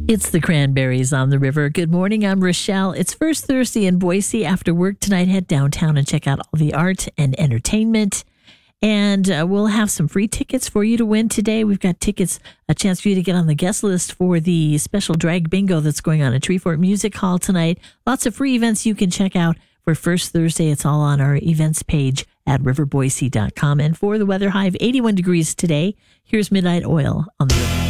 It's the Cranberries on the River. Good morning, I'm Rochelle. It's First Thursday in Boise. After work tonight, head downtown and check out all the art and entertainment. And we'll have some free tickets for you to win today. We've got tickets, a chance for you to get on the guest list for the special drag bingo that's going on at Treefort Music Hall tonight. Lots of free events you can check out for First Thursday. It's all on our events page at riverboise.com. And for the weather, high of 81 degrees today. Here's Midnight Oil on the River.